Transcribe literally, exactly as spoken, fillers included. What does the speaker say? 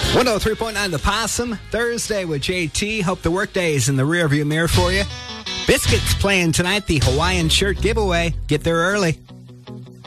one oh three point nine The Possum, Thursday with J T. Hope the workday is in the rearview mirror for you. Biscuits playing tonight, the Hawaiian shirt giveaway. Get there early.